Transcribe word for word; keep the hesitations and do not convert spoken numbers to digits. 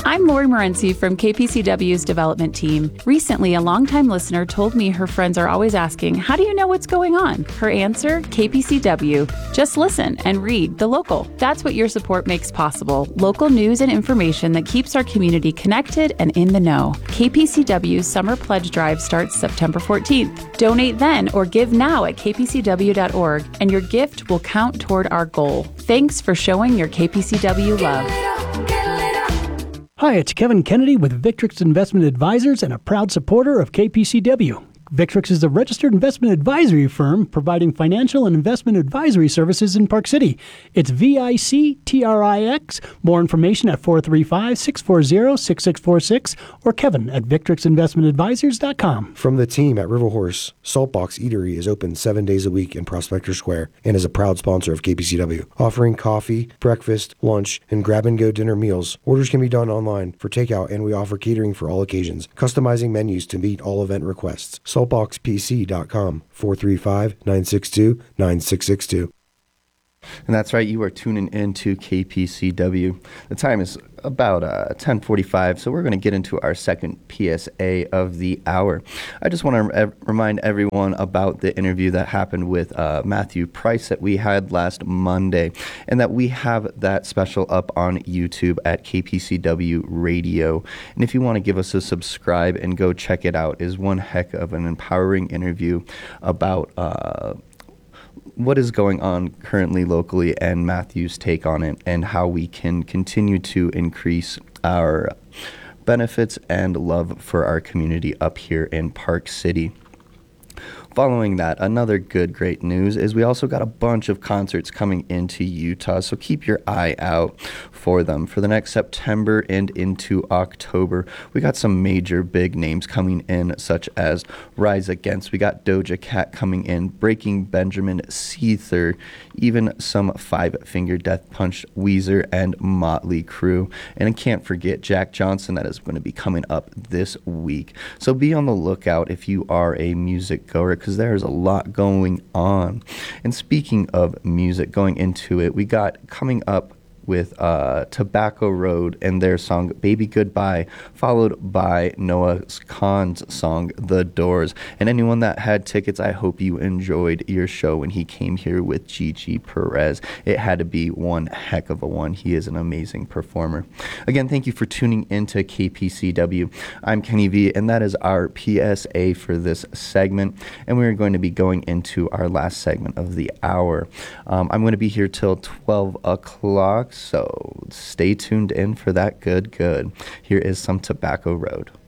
I'm Lori Morency from K P C W's development team. Recently, a longtime listener told me her friends are always asking, how do you know what's going on? Her answer, K P C W. Just listen and read The Local. That's what your support makes possible. Local news and information that keeps our community connected and in the know. K P C W's Summer Pledge Drive starts September fourteenth. Donate then or give now at k p c w dot org, and your gift will count toward our goal. Thanks for showing your K P C W love. Hi, it's Kevin Kennedy with Victrix Investment Advisors and a proud supporter of K P C W. Victrix is a registered investment advisory firm providing financial and investment advisory services in Park City. It's V I C T R I X. More information at four three five, six four zero, six six four six or Kevin at victrix investment advisors dot com. From the team at River Horse, Saltbox Eatery is open seven days a week in Prospector Square and is a proud sponsor of K P C W, offering coffee, breakfast, lunch, and grab-and-go dinner meals. Orders can be done online for takeout, and we offer catering for all occasions, customizing menus to meet all event requests. saltbox p c dot com, four three five, nine six two, nine six six two. And that's right, you are tuning in to K P C W. The time is about uh, ten forty-five, so we're going to get into our second P S A of the hour. I just want to re- remind everyone about the interview that happened with uh, Matthew Price that we had last Monday, and that we have that special up on YouTube at K P C W Radio. And if you want to give us a subscribe and go check it out, it is one heck of an empowering interview about uh, what is going on currently locally and Matthew's take on it, and how we can continue to increase our benefits and love for our community up here in Park City. Following that, another good, great news is we also got a bunch of concerts coming into Utah, so keep your eye out for them. For the next September and into October, we got some major big names coming in, such as Rise Against. We got Doja Cat coming in, Breaking Benjamin, Seether, even some Five Finger Death Punch, Weezer, and Motley Crue. And I can't forget Jack Johnson, that is going to be coming up this week. So be on the lookout if you are a music goer, because there's a lot going on. And speaking of music, going into it, we got coming up with uh, Tobacco Road and their song Baby Goodbye, followed by Noah Kahan's song The Doors. And anyone that had tickets, I hope you enjoyed your show when he came here with Gigi Perez. It had to be one heck of a one. He is an amazing performer. Again, thank you for tuning into K P C W. I'm Kenny V, and that is our P S A for this segment. And we're going to be going into our last segment of the hour. Um, I'm going to be here till twelve o'clock. So stay tuned in for that good, good. Here is some Tobacco Road.